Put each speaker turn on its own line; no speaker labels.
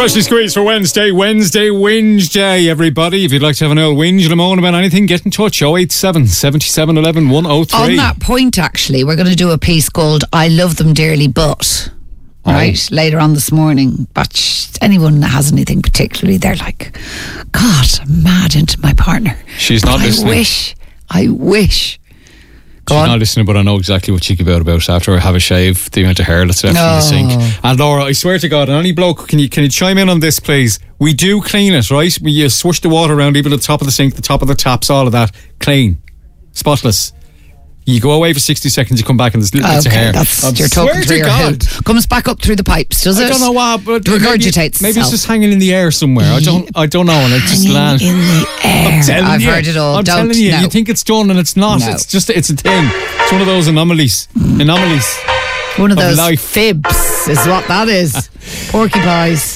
Freshly squeezed for Wednesday Whinge Day, everybody. If you'd like to have an old whinge and a moan about anything, get in touch. 087 77 11 103.
On that point, actually, we're going to do a piece called I Love Them Dearly But, right, later on this morning. But anyone that has anything particularly, they're like, God, I'm mad into my partner.
She's not listening.
I wish.
She's not listening, but I know exactly what she could be about after I have a shave, the amount of hair that's left in the sink. And Laura, I swear to God, and any bloke, can you chime in on this, please? We do clean it, right? You swoosh the water around, even the top of the sink, the top of the taps, all of that. Clean. Spotless. You go away for 60 seconds, you come back and there's little bits of hair.
That's, you're talking through your head. Comes back up through the pipes, does it?
I don't know what, but
regurgitates.
Maybe it's just hanging in the air somewhere. I don't know, and it just lands
in the air. I've heard it all.
I'm telling you, you think it's done and it's not. No. It's a thing. It's one of those anomalies.
One of those fibs is what that is. Porcupines.